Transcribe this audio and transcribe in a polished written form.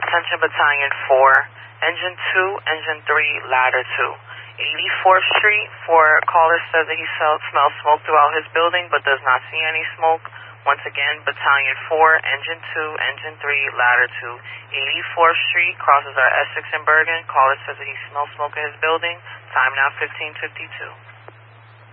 Attention Battalion 4, Engine 2, Engine 3, Ladder 2. 84th Street, for caller says that he smells smoke throughout his building but does not see any smoke. Once again, Battalion 4, Engine 2, Engine 3, Ladder 2. 84th Street, crosses our Essex and Bergen. Caller says that he smells smoke in his building. Time now 15:52.